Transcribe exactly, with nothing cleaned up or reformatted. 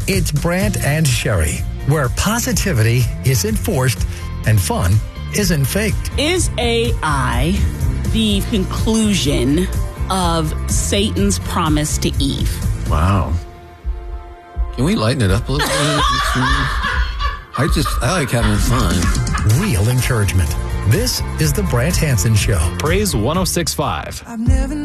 It's Brant and Sherry, where positivity is enforced and fun isn't faked. Is A I the conclusion of Satan's promise to Eve? Wow. Can we lighten it up a little bit? I just, I like having fun. Real encouragement. This is the Brant Hansen Show. Praise one oh six point five. I've never